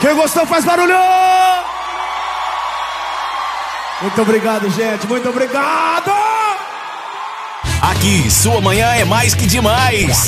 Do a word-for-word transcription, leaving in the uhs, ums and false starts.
Quem gostou faz barulho! Muito obrigado, gente. Muito obrigado! Aqui, sua manhã é mais que demais.